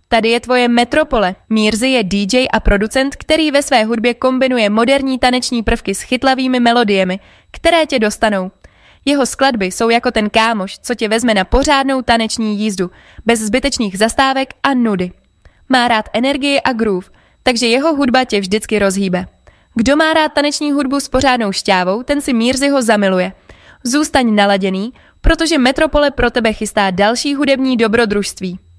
Tady je tvoje metropole. Mírzy je DJ a producent, který ve své hudbě kombinuje moderní taneční prvky s chytlavými melodiemi, které tě dostanou. Jeho skladby jsou jako ten kámoš, co tě vezme na pořádnou taneční jízdu, bez zbytečných zastávek a nudy. Má rád energii a groove, takže jeho hudba tě vždycky rozhýbe. Kdo má rád taneční hudbu s pořádnou šťávou, ten si Mírzyho zamiluje. Zůstaň naladěný, protože Metropole pro tebe chystá další hudební dobrodružství.